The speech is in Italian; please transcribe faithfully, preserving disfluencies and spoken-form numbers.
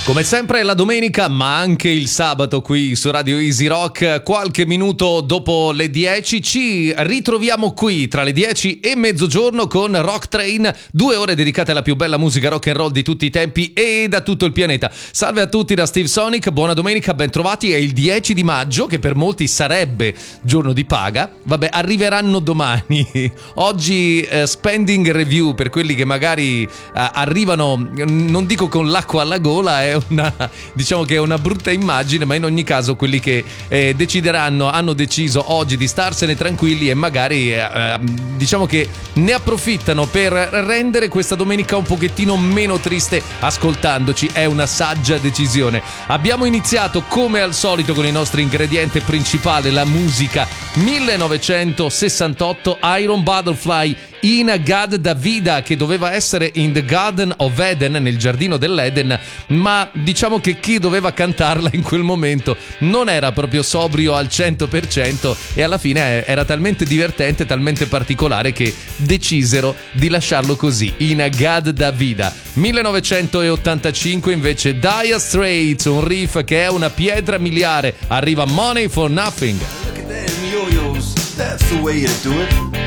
Come sempre la domenica, ma anche il sabato qui su Radio Easy Rock, qualche minuto dopo le dieci ci ritroviamo qui tra le dieci e mezzogiorno con Rock Train, due ore dedicate alla più bella musica rock and roll di tutti i tempi e da tutto il pianeta. Salve a tutti da Steve Sonic, buona domenica, ben trovati. È il dieci di maggio, che per molti sarebbe giorno di paga, vabbè, arriveranno domani. Oggi eh, spending review per quelli che magari eh, arrivano, non dico con l'acqua alla gola, è una, diciamo che è una brutta immagine, ma in ogni caso quelli che eh, decideranno, hanno deciso oggi di starsene tranquilli e magari eh, diciamo che ne approfittano per rendere questa domenica un pochettino meno triste ascoltandoci. È una saggia decisione. Abbiamo iniziato come al solito con il nostro ingrediente principale, la musica. Millenovecentosessantotto, Iron Butterfly, In-A-Gadda-Da-Vida, che doveva essere In the Garden of Eden, nel giardino dell'Eden, ma diciamo che chi doveva cantarla in quel momento non era proprio sobrio al cento per cento e alla fine era talmente divertente, talmente particolare che decisero di lasciarlo così, In-A-Gadda-Da-Vida. millenovecentottantacinque invece Dire Straits, un riff che è una pietra miliare, arriva Money for Nothing. Look at them yo-yos, that's the way you do it.